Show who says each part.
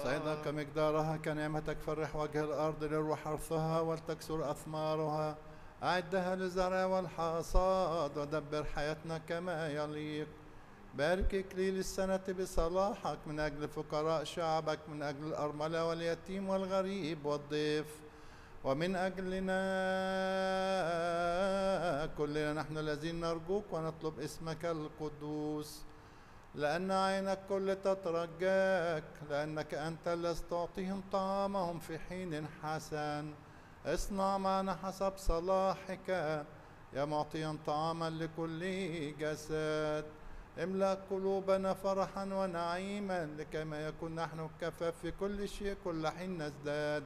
Speaker 1: صيدا كمقدارها كنعمتك، فرح وجه الأرض للروح حرثها ولتكسر أثمارها. أعدها للزرع والحصاد ودبر حياتنا كما يليق. بارك إكليل السنة بصلاحك من أجل فقراء شعبك، من أجل الأرملة واليتيم والغريب والضيف، ومن أجلنا كلنا نحن الذين نرجوك ونطلب اسمك القدوس. لأن عينك كل تترجاك، لأنك أنت الذي تعطيهم طعامهم في حين حسن. اصنع معنا حسب صلاحك يا معطيا طعاما لكل جسد. املأ قلوبنا فرحا ونعيما، لكيما يكون نحن كفاف في كل شيء كل حين نزداد